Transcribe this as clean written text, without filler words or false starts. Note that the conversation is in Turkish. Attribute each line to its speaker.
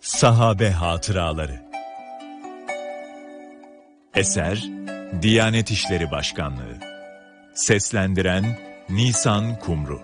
Speaker 1: Sahabe Hatıraları. Eser Diyanet İşleri Başkanlığı. Seslendiren Nisan Kumru.